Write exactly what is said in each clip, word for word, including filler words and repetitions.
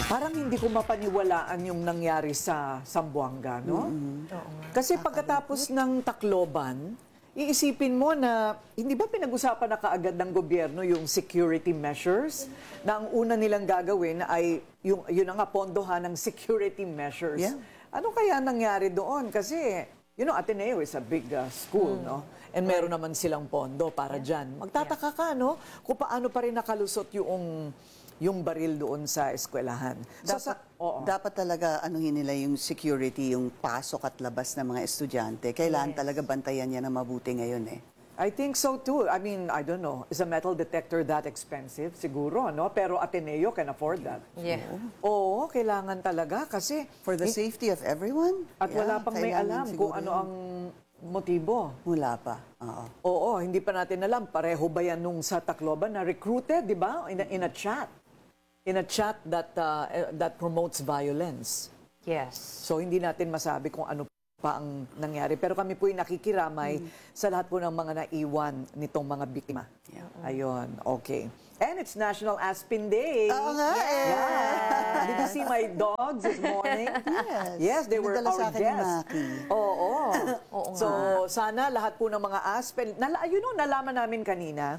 Parang hindi ko mapaniwalaan yung nangyari sa Zamboanga, no? Mm-hmm. Kasi pagkatapos ng Tacloban, iisipin mo na hindi ba pinag-usapan na kaagad ng gobyerno yung security measures na ang una nilang gagawin ay yung yun ang pondohan ng security measures. Yeah. Ano kaya nangyari doon? Kasi you know, Ateneo is a big uh, school, mm. no? And meron naman silang pondo para yeah. dyan. Magtataka ka, no? Kung paano pa rin nakalusot yung yung baril doon sa eskwelahan. So, Dapat, sa, oo. dapat talaga anuhin nila yung security, yung pasok at labas ng mga estudyante. Kailangan yes. talaga bantayan niya na mabuti ngayon eh. I think so too. I mean, I don't know. Is a metal detector that expensive? Siguro, no? Pero Ateneo can afford that. Yeah. Oo, kailangan talaga kasi... For the safety of everyone? At yeah, wala pang may alam kung ano yun. ang motibo. Wala pa. Oo. Oo, hindi pa natin alam. Pareho ba yan nung sa Tacloban na recruited, di ba? In a, in a chat. In a chat that uh, that promotes violence. Yes. So hindi natin masabi kung ano pa ang nangyari. Pero kami po'y nakikiramay mm. sa lahat po ng mga naiwan nitong mga biktima. Yeah. Ayun, okay. And it's National Aspin Day. Oo nga eh. Yeah. Did you see my dogs this morning? Yes. Yes, they were Nadala our sa akin ni guests. Maki. Oo. Oo So nga. sana lahat po ng mga Aspen, nala, you know, nalaman namin kanina,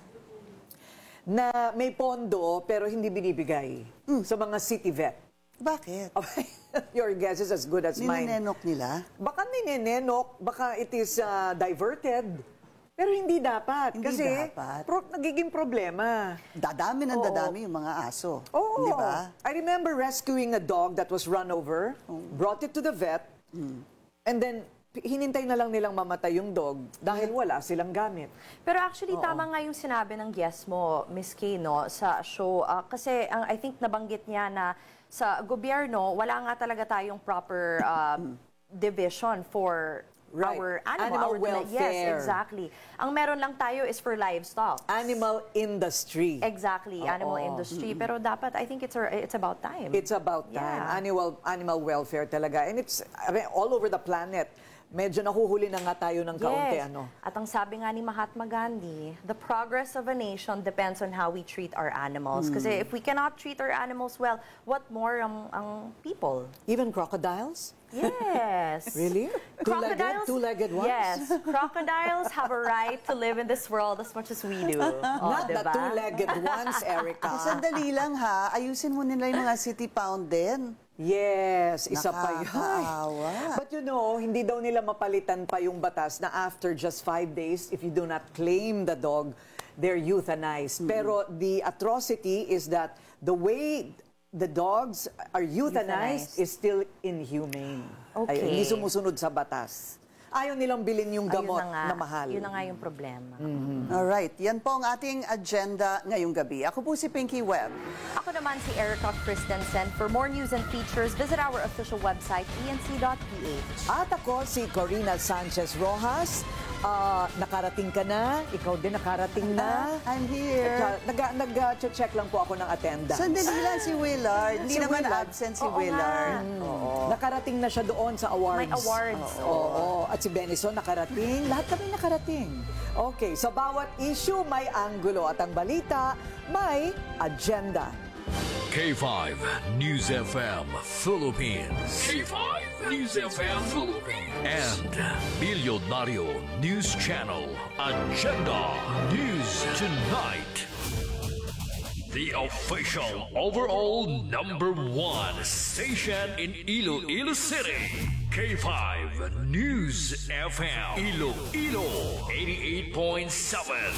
na may pondo pero hindi binibigay mm. sa mga city vet. Bakit? Okay. Your guess is as good as mine. Ninenenok nila? Baka ninenenok, baka it is uh, diverted. Pero hindi dapat. Hindi kasi dapat. Pro, nagiging problema. Dadami ng Oo. dadami yung mga aso. Oo. Di ba? I remember rescuing a dog that was run over, Oh. brought it to the vet, mm. and then hinintay na lang nilang mamatay yung dog dahil wala silang gamit. Pero actually, Oo. tama nga yung sinabi ng guest mo, Miss Kay, no, sa show. Uh, kasi ang I think nabanggit niya na sa gobyerno, wala nga talaga tayong proper uh, division for Right. our animal, Animal our welfare. Yes, exactly. Ang meron lang tayo is for livestock. Animal industry. Exactly, Oo. animal industry. Pero dapat, I think it's it's about time. It's about time. Yeah. Animal animal welfare talaga. And it's I mean, all over the planet. Medyo nahuhuli na nga tayo ng kaunti. Yes. Ano. At ang sabi nga ni Mahatma Gandhi, the progress of a nation depends on how we treat our animals. Hmm. Kasi if we cannot treat our animals well, what more ang, ang people? Even crocodiles? Yes. Really? Two-legged? Crocodiles? Two-legged ones? Yes. Crocodiles have a right to live in this world as much as we do. Oh, Not the diba? two-legged ones, Erica. Sandali lang ha, ayusin mo nila yung mga city pound din. Yes, isa pa yun. Nakakaawa. But you know, hindi daw nila mapalitan pa yung batas na after just five days, if you do not claim the dog, they're euthanized. Mm-hmm. Pero the atrocity is that the way the dogs are euthanized, Euthanized. is still inhumane. Okay. Ayun, hindi sumusunod sa batas. Ayaw nilang bilhin yung Ayun gamot na nga. na mahal. Yun na nga yung problema. Alright, yan po ang ating agenda ngayong gabi. Ako po si Pinky Webb. Ako naman si Erica Christensen. For more news and features, visit our official website, e n c dot p h. At ako si Corina Sanchez Rojas. Ah, nakarating ka na, ikaw din nakarating na. I'm here. Nag-check lang po ako ng attendance. Sandali lang si Willard. Hindi Si naman Willard. absent si Oo Willard. nga. Oo. Nakarating na siya doon sa awards. May awards. Oo. At si Benison nakarating. Lahat kami nakarating. Okay, sa bawat issue may anggulo at ang balita may agenda. K five News F M Philippines. K five News F M Philippines. And Milyonaryo News Channel Agenda News Tonight. The official overall number one station in Iloilo City. K five News F M Iloilo eighty-eight point seven.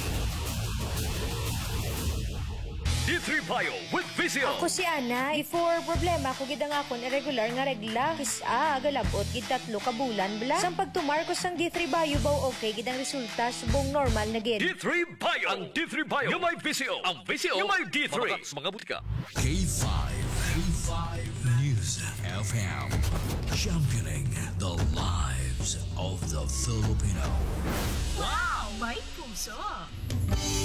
D three Bio with Vizio. Ako si Ana. Before problema ko gid nga akon irregular nga regla. Kisa galabot gid tatlo ka bulan bla. Sang pagtumar ko sang D three Bio baw okay gid ang resulta subong normal na gid. D three Bio. Ang D three Bio. Yung may Vizio. Ang Vizio. Yung may D three. Mga, mga butika. K five. K five News F M. Championing the lives of the Filipino. Wow! May puso!